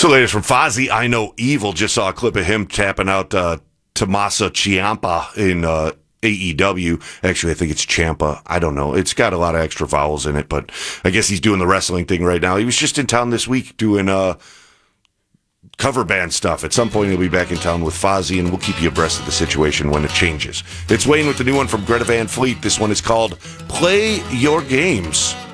So, latest from Fozzy, I Know Evil. Just saw a clip of him tapping out Tommaso Ciampa in AEW. Actually, I think it's Ciampa. I don't know. It's got a lot of extra vowels in it, but I guess he's doing the wrestling thing right now. He was just in town this week doing cover band stuff. At some point, he'll be back in town with Fozzy, and we'll keep you abreast of the situation when it changes. It's Wayne with the new one from Greta Van Fleet. This one is called Play Your Games.